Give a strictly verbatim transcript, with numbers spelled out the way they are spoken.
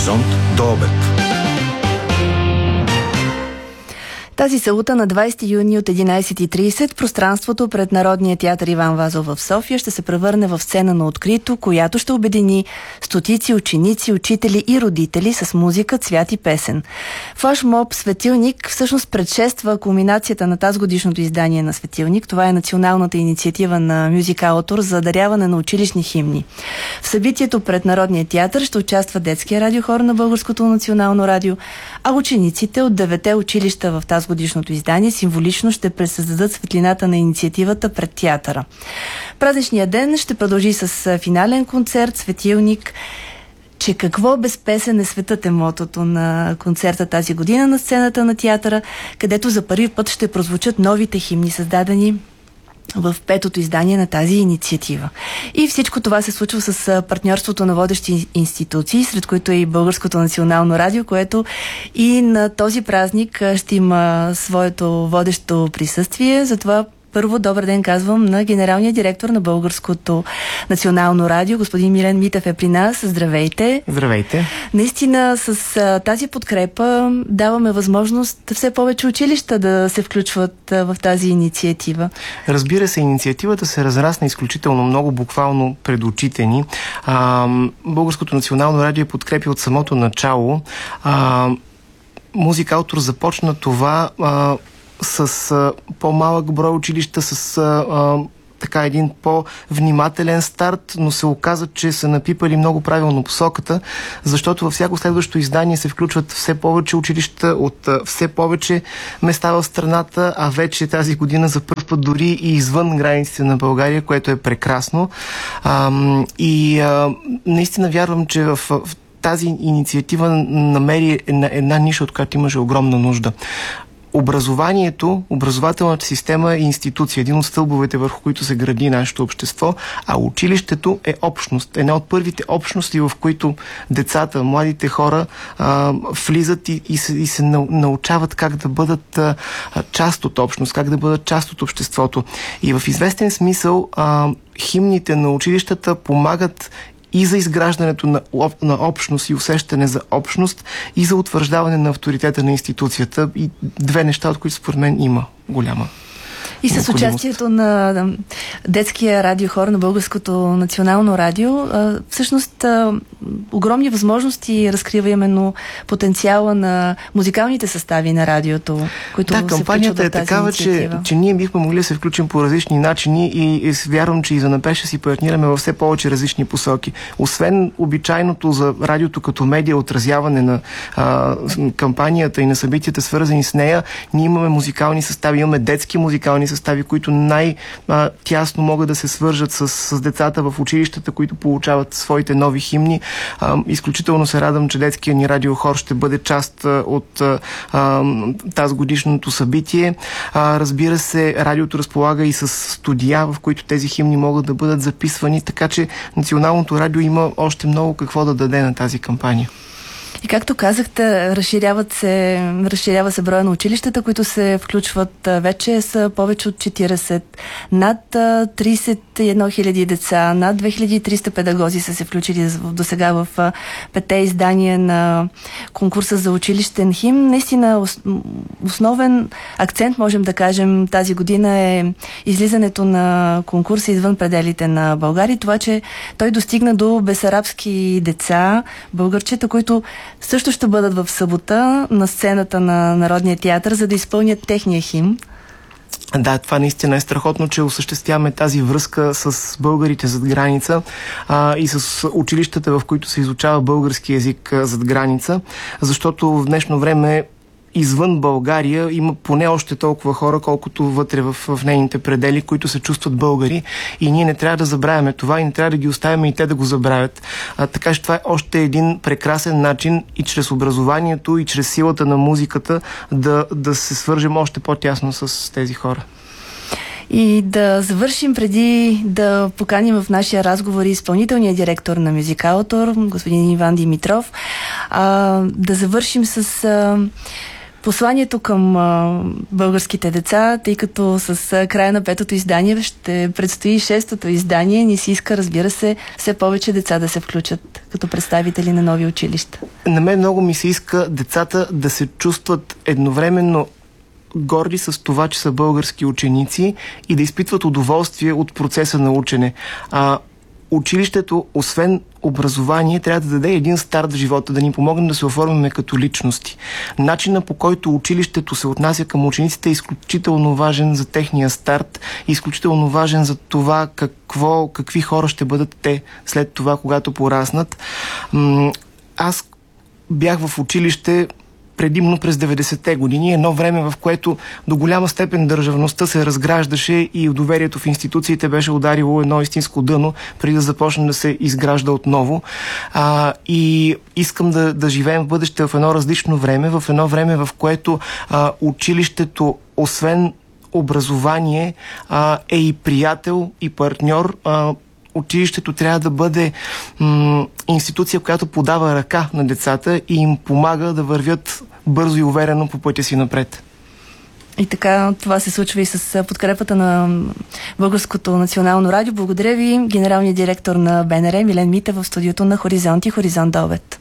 Хоризонт до обед. Тази събота на двайсети юни от единайсет и трийсет пространството пред Народния театър Иван Вазов в София ще се превърне в сцена на открито, която ще обедини стотици ученици, учители и родители с музика, цвят и песен. Флашмоб "Светилник" всъщност предшества кулминацията на тазгодишното издание на "Светилник". Това е националната инициатива на Мюзикаутор за даряване на училищни химни. В събитието пред Народния театър ще участва детския радиохор на Българското национално радио, а учениците от девете училища в тази годишното издание символично ще пресъздадат светлината на инициативата пред театъра. Празничният ден ще продължи с финален концерт "Светилник". Че какво без песен е светът е мотото на концерта тази година на сцената на театъра, където за първи път ще прозвучат новите химни, създадени в петото издание на тази инициатива. И всичко това се случва с партньорството на водещи институции, сред които е и Българското национално радио, което и на този празник ще има своето водещо присъствие. Затова първо добър ден казвам на генералния директор на Българското национално радио. Господин Милен Митев е при нас. Здравейте! Здравейте! Наистина с а, тази подкрепа даваме възможност все повече училища да се включват а, в тази инициатива. Разбира се, инициативата се разрасна изключително много, буквално пред очите ни. А, Българското национално радио е подкрепи от самото начало. А, Музикаутор започна това а, с а, по-малък брой училища, с а, а, така един по-внимателен старт, но се оказа, че са напипали много правилно посоката, защото във всяко следващо издание се включват все повече училища от а, все повече места в страната, а вече тази година за първ път дори и извън границите на България, което е прекрасно. А, и а, наистина вярвам, че в, в тази инициатива намери една, една ниша, от която имаше огромна нужда. Образованието, образователната система е институция, един от стълбовете, върху които се гради нашето общество, а училището е общност. Една от първите общности, в които децата, младите хора а, влизат и, и се, и се научават как да бъдат а, част от общност, как да бъдат част от обществото. И в известен смисъл а, химните на училищата помагат и за изграждането на, на общност и усещане за общност, и за утвърждаване на авторитета на институцията. И две неща, от които според мен има голяма. И с участието на детския радиохор на Българското национално радио, всъщност огромни възможности разкрива именно потенциала на музикалните състави на радиото, които да, се кампанията е такава, че, че ние бихме могли да се включим по различни начини и, и вярвам, че и за напред ще си партнираме във все повече различни посоки. Освен обичайното за радиото като медия отразяване на а, кампанията и на събитията, свързани с нея, ние имаме музикални състави, имаме детски музикални състави, които най-тясно могат да се свържат с, с децата в училищата, които получават своите нови химни. А, изключително се радвам, че детския ни радиохор ще бъде част а, от а, тази годишното събитие. А, разбира се, радиото разполага и с студия, в които тези химни могат да бъдат записвани, така че Националното радио има още много какво да даде на тази кампания. И както казахте, разширяват се, разширява се броя на училищата, които се включват. Вече са повече от четирийсет. Над трийсет и една хиляди деца, над две хиляди и триста педагози са се включили до сега в петте издания на конкурса за училищен химн. Наистина основен акцент, можем да кажем, тази година е излизането на конкурса извън пределите на България. Това, че той достигна до бесарабски деца, българчета, които също ще бъдат в събота на сцената на Народния театър, за да изпълнят техния химн. Да, това наистина е страхотно, че осъществяваме тази връзка с българите зад граница а, и с училищата, в които се изучава български език а, зад граница, защото в днешно време извън България има поне още толкова хора, колкото вътре в, в нейните предели, които се чувстват българи, и ние не трябва да забравяме това и не трябва да ги оставяме и те да го забравят. А, така че това е още един прекрасен начин и чрез образованието, и чрез силата на музиката да, да се свържем още по-тясно с тези хора. И да завършим, преди да поканим в нашия разговор изпълнителния директор на Мюзикаутор, господин Иван Димитров, а, да завършим с а, посланието към а, българските деца, тъй като с а, края на петото издание ще предстои шестото издание, ни си иска, разбира се, все повече деца да се включат като представители на нови училища. На мен много ми се иска децата да се чувстват едновременно горди с това, че са български ученици и да изпитват удоволствие от процеса на учене. А, училището, освен образование, трябва да даде един старт в живота, да ни помогне да се оформяме като личности. Начинът, по който училището се отнася към учениците, е изключително важен за техния старт, изключително важен за това какво, какви хора ще бъдат те след това, когато пораснат. Аз бях в училище предимно през деветдесетте години, едно време, в което до голяма степен държавността се разграждаше и доверието в институциите беше ударило едно истинско дъно, преди да започне да се изгражда отново. А, и искам да, да живеем в бъдеще в едно различно време, в едно време, в което а, училището, освен образование, а, е и приятел, и партньор. А, Училището трябва да бъде м- институция, която подава ръка на децата и им помага да вървят бързо и уверено по пътя си напред. И така това се случва и с подкрепата на Българското национално радио. Благодаря ви, генералният директор на БНР Милен Митев в студиото на Хоризонт и Хоризонт до обед.